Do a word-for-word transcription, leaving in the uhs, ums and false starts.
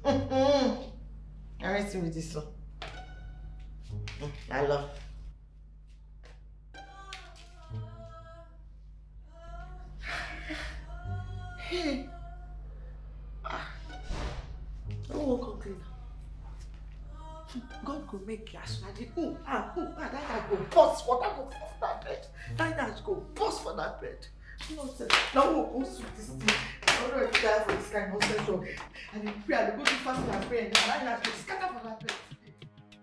Arrest me with this one. I love. Hey. Ah. Oh, come clean. God go make you as ready. Ooh, ah, ooh, ah, that guy go bust for that go bust for that bed. That guy go bust for that bed. Nonsense. Now we'll go through this thing. I don't know if you die for this kind of nonsense. And if you pray, I go to fast and pray, and that guy go scatter for that bed.